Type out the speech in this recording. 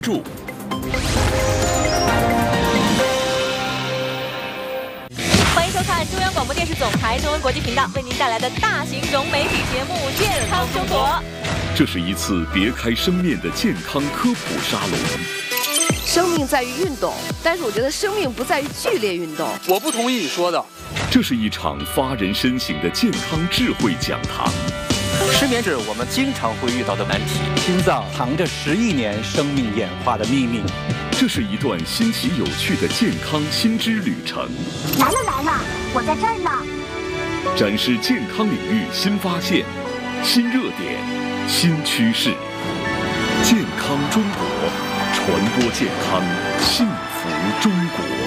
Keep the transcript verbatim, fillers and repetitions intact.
注。 欢迎收看中央广播电视总台中文国际频道为您带来的大型融媒体节目《健康生活》。 这是一次别开生面的健康科普沙龙。 生命在于运动，但是我觉得生命不在于剧烈运动。 我不同意你说的。 这是一场发人深省的健康智慧讲堂。 失眠是我们经常会遇到的难题。 心脏藏着十亿年生命演化的秘密。 这是一段新奇有趣的健康新知旅程。 来了来了，我在这儿呢。 展示健康领域新发现、新热点、新趋势。健康中国，传播健康，幸福中国。